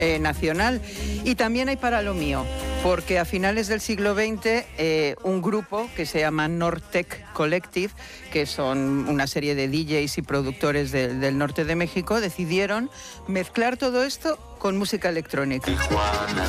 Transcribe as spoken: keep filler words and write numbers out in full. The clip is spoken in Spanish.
eh, nacional. Y también hay para lo mío, porque a finales del siglo veinte eh, un grupo que se llama Nortec Collective, que son una serie de D Js y productores de, del norte de México, decidieron mezclar todo esto con música electrónica. Tijuana,